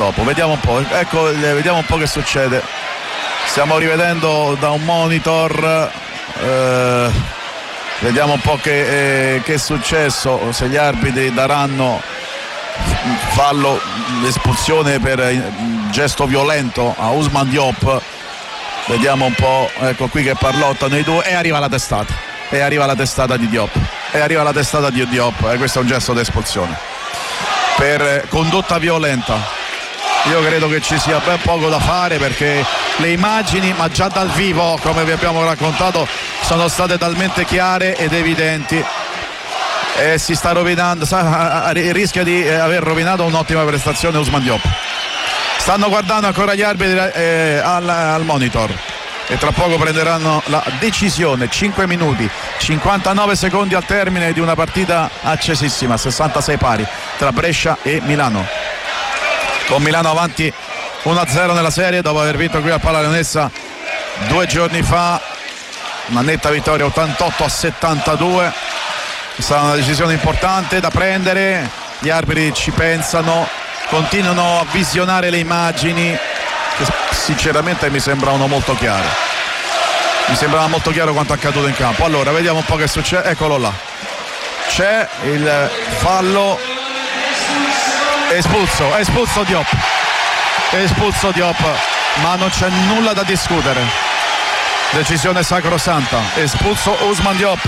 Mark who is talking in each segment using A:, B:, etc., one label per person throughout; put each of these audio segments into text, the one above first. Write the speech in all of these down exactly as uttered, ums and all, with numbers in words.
A: dopo. Vediamo un po', ecco, vediamo un po' che succede. Stiamo rivedendo da un monitor, eh, vediamo un po' che, eh, che è successo, se gli arbitri daranno fallo, espulsione per gesto violento a Ousmane Diop. Vediamo un po', ecco qui che parlottano i due e arriva la testata, e arriva la testata di Diop, e arriva la testata di Diop, e questo è un gesto di espulsione per condotta violenta. Io credo che ci sia ben poco da fare, perché le immagini, ma già dal vivo, come vi abbiamo raccontato, sono state talmente chiare ed evidenti, e si sta rovinando, sa, rischia di aver rovinato un'ottima prestazione Ousmane Diop. Stanno guardando ancora gli arbitri eh, al, al monitor, e tra poco prenderanno la decisione. Cinque minuti cinquantanove secondi al termine di una partita accesissima, sessantasei pari tra Brescia e Milano, con Milano avanti uno a zero nella serie dopo aver vinto qui al Pala Leonessa due giorni fa, una netta vittoria ottantotto a settantadue. È stata una decisione importante da prendere, gli arbitri ci pensano, continuano a visionare le immagini che sinceramente mi sembravano molto chiare, mi sembrava molto chiaro quanto accaduto in campo. Allora vediamo un po' che succede, eccolo là, c'è il fallo, espulso, espulso Diop, espulso Diop, ma non c'è nulla da discutere, decisione sacrosanta, espulso Ousmane Diop.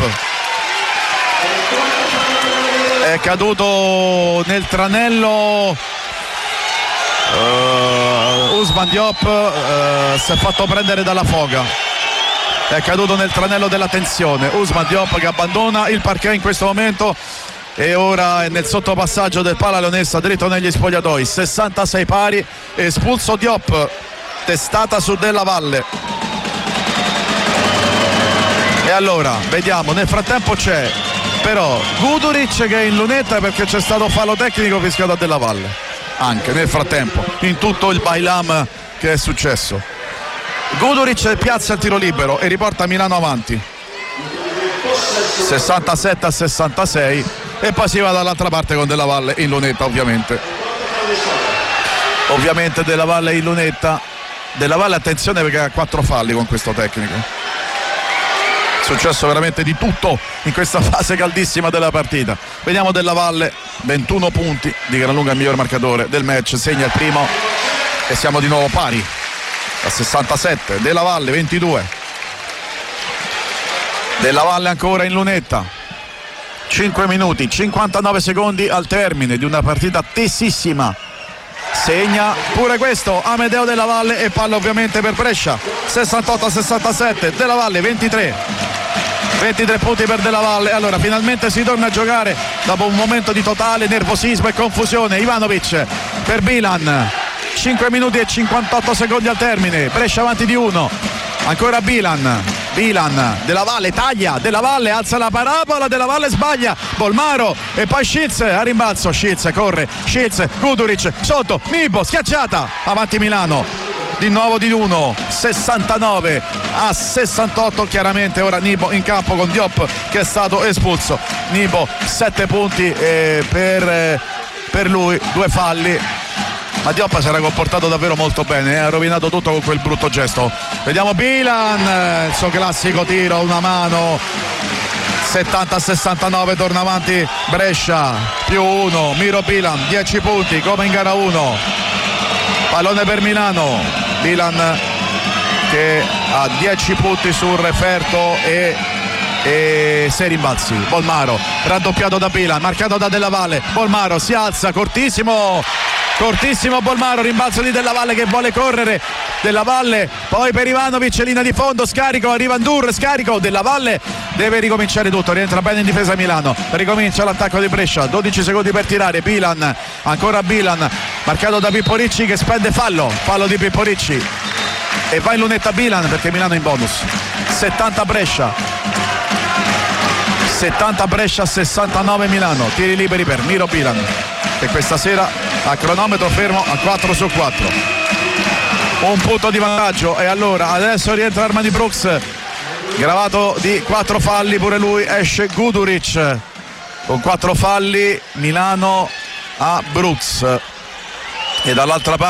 A: È caduto nel tranello uh, Ousmane Diop, uh, si è fatto prendere dalla foga, è caduto nel tranello della tensione. Ousmane Diop che abbandona il parquet in questo momento, e ora è nel sottopassaggio del Pala Leonessa dritto negli spogliatoi. Sessantasei pari, espulso Diop, testata su Della Valle. E allora vediamo, nel frattempo c'è però Guduric che è in lunetta perché c'è stato fallo tecnico fischiato a Della Valle, anche nel frattempo, in tutto il bailam che è successo. Guduric piazza il tiro libero e riporta Milano avanti sessantasette a sessantasei, e poi si va dall'altra parte con Della Valle in lunetta, ovviamente ovviamente Della Valle in lunetta. Della Valle, attenzione, perché ha quattro falli con questo tecnico. È successo veramente di tutto in questa fase caldissima della partita. Vediamo Della Valle, ventuno punti, di gran lunga il miglior marcatore del match, segna il primo e siamo di nuovo pari a sessantasette. Della Valle ventidue, Della Valle ancora in lunetta. Cinque minuti cinquantanove secondi al termine di una partita tessissima. Segna pure questo Amedeo Della Valle, e palla ovviamente per Brescia. Sessantotto a sessantasette, Della Valle ventitré, ventitré punti per Della Valle. Allora finalmente si torna a giocare dopo un momento di totale nervosismo e confusione. Ivanovic per Bilan, cinque minuti e cinquantotto secondi al termine, Brescia avanti di uno, ancora Bilan, Bilan, Della Valle taglia, Della Valle alza la parabola, Della Valle sbaglia, Bolmaro e poi Schiz a rimbalzo, Schiz corre, Schiz, Guduric sotto, Nibo schiacciata, avanti Milano di nuovo di uno, sessantanove a sessantotto. Chiaramente ora Nibo in campo con Diop che è stato espulso. Nibo sette punti eh, per, eh, per lui, due falli, ma Diop si era comportato davvero molto bene, ha rovinato tutto con quel brutto gesto. Vediamo Bilan, il suo classico tiro, una mano. Settanta a sessantanove, torna avanti Brescia, più uno, Miro Bilan, dieci punti come in gara uno. Pallone per Milano, Bilan che ha dieci punti sul referto e e sei rimbalzi. Bolmaro raddoppiato da Bilan, marcato da Della Valle, Bolmaro si alza, cortissimo cortissimo Bolmaro, rimbalzo di Della Valle che vuole correre, Della Valle poi per Ivanovic, linea di fondo, scarico, arriva Ndur, scarico, Della Valle deve ricominciare tutto, rientra bene in difesa Milano, ricomincia l'attacco di Brescia, dodici secondi per tirare, Bilan, ancora Bilan, marcato da Pippo Ricci che spende fallo, fallo di Pippo Ricci e va in lunetta Bilan perché Milano in bonus. Settanta Brescia, settanta Brescia, sessantanove Milano, tiri liberi per Miro Bilan che questa sera a cronometro fermo a quattro su quattro, un punto di vantaggio. E allora adesso rientra Armani Brooks, gravato di quattro falli pure lui, esce Guduric con quattro falli, Milano a Brooks, e dall'altra parte